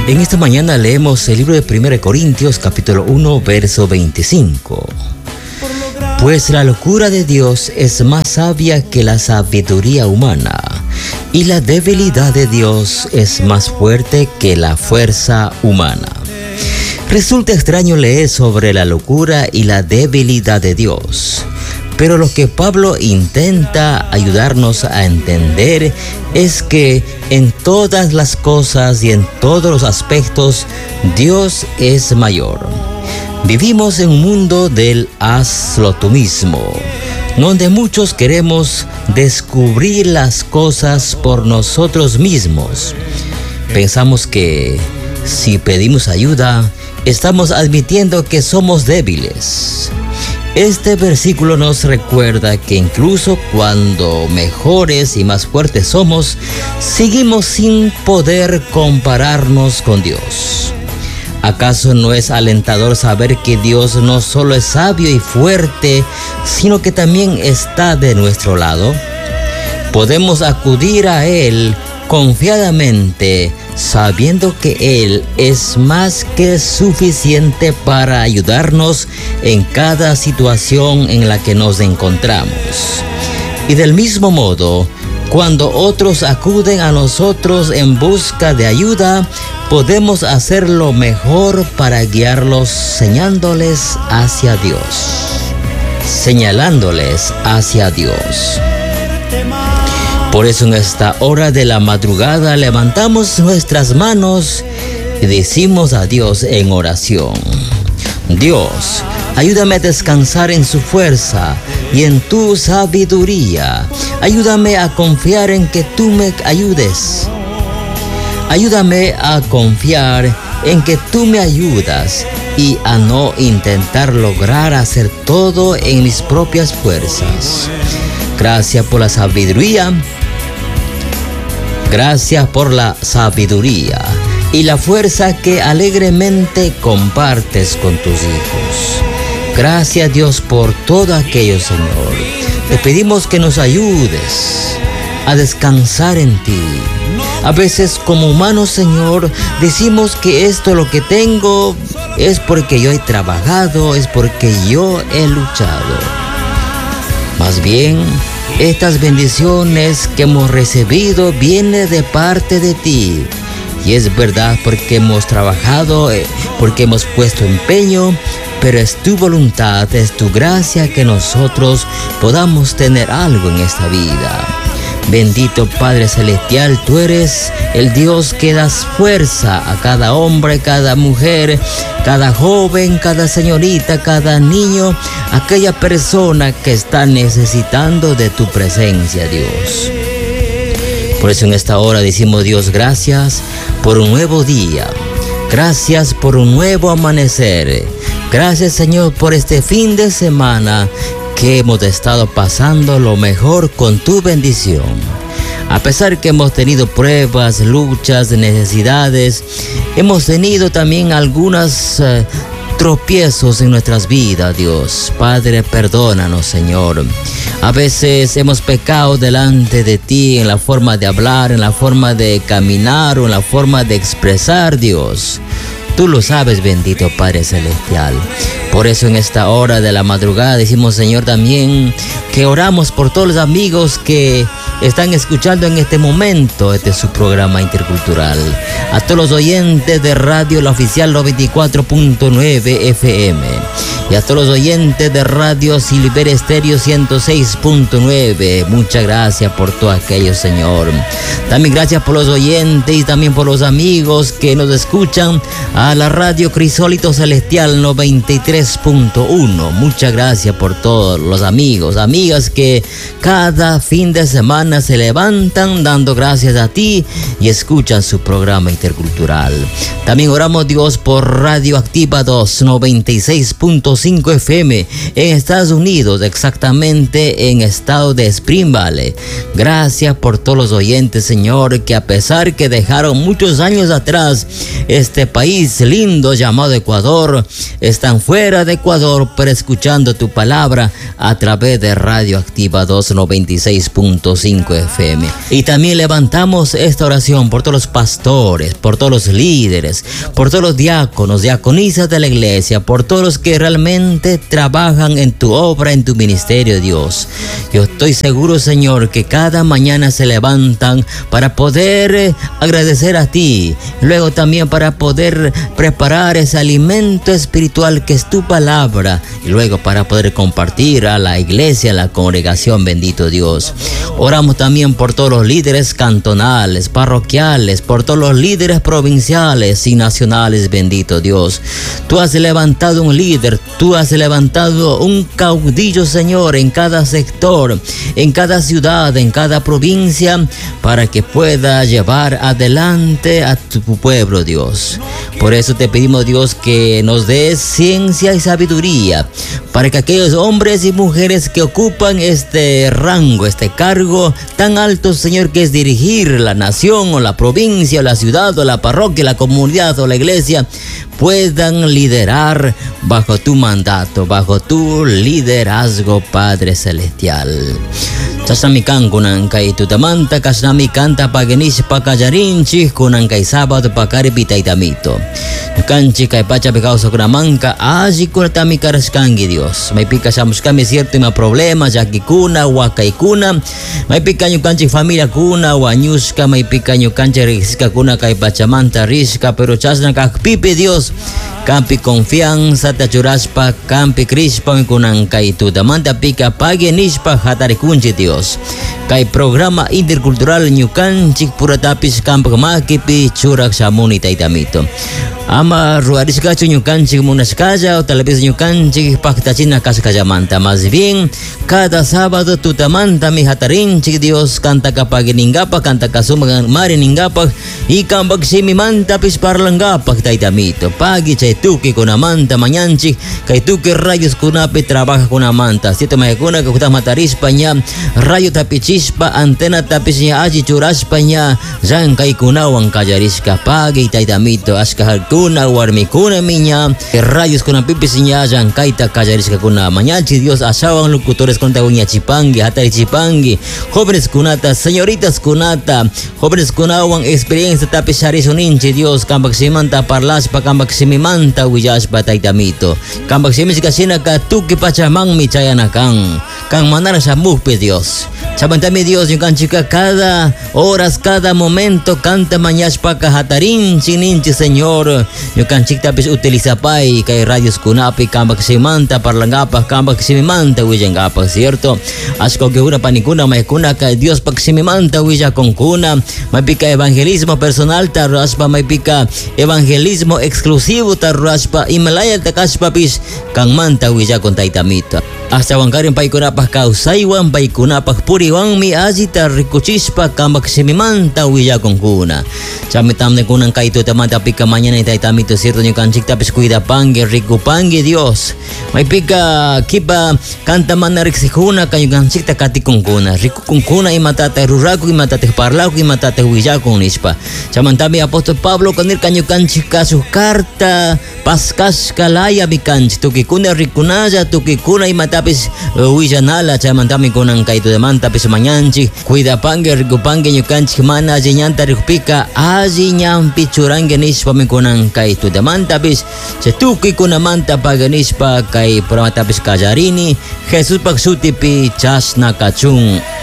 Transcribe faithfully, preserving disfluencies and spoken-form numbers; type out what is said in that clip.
En esta mañana leemos el libro de primera de Corintios, capítulo uno, verso veinticinco. Pues la locura de Dios es más sabia que la sabiduría humana, y la debilidad de Dios es más fuerte que la fuerza humana. Resulta extraño leer sobre la locura y la debilidad de Dios, pero lo que Pablo intenta ayudarnos a entender es que en todas las cosas y en todos los aspectos, Dios es mayor. Vivimos en un mundo del hazlo tú mismo, donde muchos queremos descubrir las cosas por nosotros mismos. Pensamos que si pedimos ayuda, estamos admitiendo que somos débiles. Este versículo nos recuerda que incluso cuando mejores y más fuertes somos, seguimos sin poder compararnos con Dios. ¿Acaso no es alentador saber que Dios no solo es sabio y fuerte, sino que también está de nuestro lado? Podemos acudir a Él confiadamente, sabiendo que Él es más que suficiente para ayudarnos en cada situación en la que nos encontramos. Y del mismo modo, cuando otros acuden a nosotros en busca de ayuda, podemos hacerlo mejor para guiarlos señalándoles hacia Dios. Señalándoles hacia Dios. Por eso en esta hora de la madrugada levantamos nuestras manos y decimos a Dios en oración: Dios, ayúdame a descansar en su fuerza y en tu sabiduría. Ayúdame a confiar en que tú me ayudes. Ayúdame a confiar en que tú me ayudas y a no intentar lograr hacer todo en mis propias fuerzas. Gracias por la sabiduría. Gracias por la sabiduría y la fuerza que alegremente compartes con tus hijos. Gracias, Dios, por todo aquello, Señor. Te pedimos que nos ayudes a descansar en ti. A veces como humanos, Señor, decimos que esto lo que tengo es porque yo he trabajado, es porque yo he luchado. Más bien, estas bendiciones que hemos recibido vienen de parte de ti. Y es verdad porque hemos trabajado, porque hemos puesto empeño, pero es tu voluntad, es tu gracia que nosotros podamos tener algo en esta vida. Bendito Padre Celestial, tú eres el Dios que das fuerza a cada hombre, cada mujer, cada joven, cada señorita, cada niño, aquella persona que está necesitando de tu presencia, Dios. Por eso en esta hora decimos, Dios, gracias por un nuevo día. Gracias por un nuevo amanecer. Gracias, Señor, por este fin de semana que hemos estado pasando lo mejor con tu bendición. A pesar que hemos tenido pruebas, luchas, necesidades, hemos tenido también algunos uh, tropiezos en nuestras vidas, Dios. Padre, perdónanos, Señor. A veces hemos pecado delante de ti en la forma de hablar, en la forma de caminar o en la forma de expresar, Dios. Tú lo sabes, bendito Padre Celestial. Por eso en esta hora de la madrugada decimos, Señor, también que oramos por todos los amigos que están escuchando en este momento este es su programa intercultural. A todos los oyentes de Radio La Oficial noventa y cuatro punto nueve F M. Y a todos los oyentes de Radio Silver Estéreo ciento seis punto nueve. Muchas gracias por todo aquello, Señor. También gracias por los oyentes y también por los amigos que nos escuchan a la Radio Crisólito Celestial noventa y tres punto uno. Muchas gracias por todos los amigos, amigas que cada fin de semana se levantan dando gracias a ti y escuchan su programa intercultural. También oramos, Dios, por Radio Activa dos noventa y seis punto cinco F M en Estados Unidos, exactamente en estado de Spring Valley. Gracias por todos los oyentes, Señor, que a pesar que dejaron muchos años atrás este país lindo llamado Ecuador, están fuera de Ecuador, pero escuchando tu palabra a través de Radio Activa dos noventa y seis punto cinco cinco F M. Y también levantamos esta oración por todos los pastores, por todos los líderes, por todos los diáconos, diaconisas de la iglesia, por todos los que realmente trabajan en tu obra, en tu ministerio, Dios. Yo estoy seguro, Señor, que cada mañana se levantan para poder agradecer a ti, luego también para poder preparar ese alimento espiritual que es tu palabra, y luego para poder compartir a la iglesia, a la congregación, bendito Dios. Oramos también por todos los líderes cantonales, parroquiales, por todos los líderes provinciales y nacionales, bendito Dios. Tú has levantado un líder, tú has levantado un caudillo, Señor, en cada sector, en cada ciudad, en cada provincia, para que pueda llevar adelante a tu pueblo, Dios. Por eso te pedimos, Dios, que nos des ciencia y sabiduría, para que aquellos hombres y mujeres que ocupan este rango, este cargo tan alto, Señor, que es dirigir la nación o la provincia o la ciudad o la parroquia, la comunidad o la iglesia, puedan liderar bajo tu mandato, bajo tu liderazgo, Padre Celestial. Sasamikan kunang kay tutamanta kasnami kanta pagenish pakajarinchi kunang kay Sabado pakaripita itamito. Kanchi kay pacha pecado sokramanka aji kunatami karaskangi Dios. May pikasamos kami cierto ima problema jaki kuna wakay kuna. May pikanyo kanchi familia kuna wanyuska may pikanyo kanchi riska kuna kay pachamanta riska pero chasna kakpipi Dios. Kampi confianza tachuraspa kampi crispa kunang kay tutamanta pika pagenispa hatari kunchi Dios. Kay programa intercultural nyukanchik puratapis kampak makipi churak samuni taitamito. Ama ruarisca nyukanchik munaskaya o tal vez nyukanchik paktachina kaskayamanta. Más bien, cada sábado tutamanta mi hatarinchik Dios kanta kapaginingapa kanta kasumagan mariningapa y kambak simimanta pis parlangapa taitamito. Pagi chay tuki kunamanta mañanchik kay tuki rayos kunapi trabaja kunamanta. Sito mahekuna kakuta matarispa nya rayo tapichispa antena tapisnya aji churaspa nya zang kay kunawang kajarisca pagi taitamito askahal kuna warmi kuna minya rayos kuna pipis nya zang kaita kajarisca kuna mañanchi Dios asawang locutores konta unya chipangi hatari chipangi jóvenes kunata señoritas kunata jóvenes kunawang experiencia tapis harisoninchi Dios kambak simanta parlaspa kambak simimanta uyaspa taitamito kambak simisikasina ka tuki pachamang mi chayanakang kang manara sa mukpi Dios. Sabantami Dios yung kanchika cada horas, cada momento canta mañaspa kahatarin sininchi Señor. Yung kanchik tapis utiliza pay kay radios kunapi kambak simanta parlangapa kambak simimanta wijangapa, cierto? Asko que una panikuna may kuna kay Dios pag simimanta wija kong kuna may pika evangelismo personal taraspa may pika evangelismo exclusivo taraspa imalaya takaspa pis kang manta wija kong taitamito. Hasta wangkarin pay kunapah kausaywan pay kunapah puriwang mi azita rikuchispa kambak simimanta wija kong kuna. Chamitam de kunang kaito tamanta pika mañana itaitamito cierto nyo kanchik tapis kuida pangi riku pangi Dios. May pika kipa kanta manarik si kuna kanyo kanchik takati kong kuna. Riku kong kuna imatate ruraku imatate parlaku imatate wija kong nispa. Chamantami Apostol Pablo kanir kanyo kanchik kasu karta paskas kalaya mi kanchik. Tuki kuna rikunaja tuki kuna imatapis wija nala chamantami kunang kaito demanta tapis mañanchik. Kuida pangi riku pangi nyo kanchik mana ajinyanta rikupika aji nyampi churange nispa mi kunang kaito demanta tapis. Setuki kuna manta paganispa kay pramatapis kajarini Jesus pagsutipi chas na kachung.